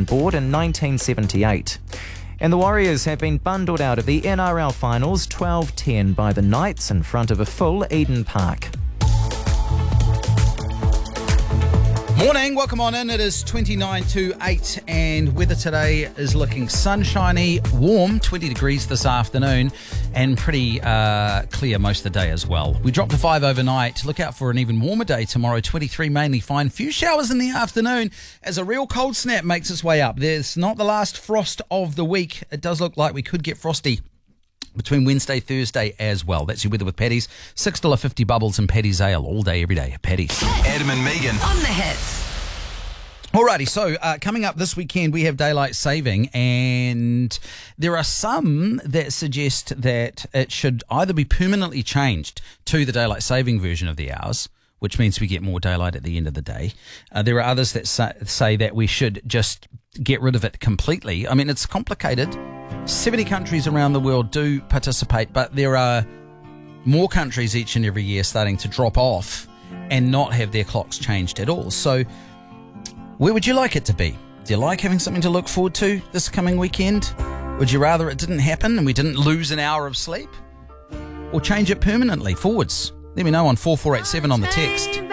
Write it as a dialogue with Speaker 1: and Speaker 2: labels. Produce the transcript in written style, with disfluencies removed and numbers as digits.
Speaker 1: on board in 1978. And the Warriors have been bundled out of the NRL Finals 12-10 by the Knights in front of a full Eden Park.
Speaker 2: Morning, welcome on in. It is 29 to 8 and weather today is looking sunshiny, warm, 20 degrees this afternoon and pretty clear most of the day as well. We dropped to 5 overnight. Look out for an even warmer day tomorrow, 23 mainly fine. Few showers in the afternoon as a real cold snap makes its way up. There's not the last frost of the week. It does look like we could get frosty between Wednesday, Thursday as well. That's your weather with Paddy's. $6.50 bubbles and Paddy's Ale all day, every day at Paddy's.
Speaker 3: Adam and Megan
Speaker 4: on the hits.
Speaker 2: Alrighty, so coming up this weekend we have daylight saving, and there are some that suggest that it should either be permanently changed to the daylight saving version of the hours, which means we get more daylight at the end of the day. There are others that say that we should just get rid of it completely. I mean, it's complicated. 70 countries around the world do participate, but there are more countries each and every year starting to drop off and not have their clocks changed at all. So where would you like it to be? Do you like having something to look forward to this coming weekend? Would you rather it didn't happen and we didn't lose an hour of sleep? Or change it permanently forwards? Let me know on 4487 on the text.